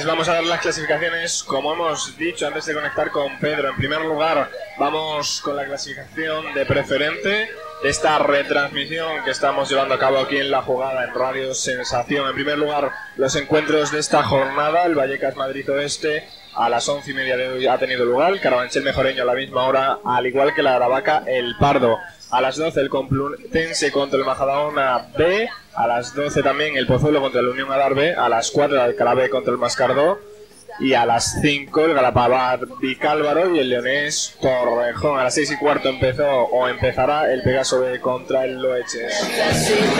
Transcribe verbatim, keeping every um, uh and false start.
vamos a dar las clasificaciones, como hemos dicho antes de conectar con Pedro. En primer lugar, vamos con la clasificación de preferente de esta retransmisión que estamos llevando a cabo aquí en La Jugada, en Radio Sensación. En primer lugar, los encuentros de esta jornada. El Vallecas Madrid Oeste a las once y media de hoy ha tenido lugar. El Carabanchel Mejoreño a la misma hora, al igual que la Aravaca El Pardo. A las doce el Complutense contra el Majadahonda B. A las doce también el Pozuelo contra el Unión Adar B. A las cuatro el Alcalá B contra el Mascardó. Y a las cinco el Galapavar Vicálvaro y el Leonés Torrejón. A las seis y cuarto empezó o empezará el Pegaso B contra el Loeches.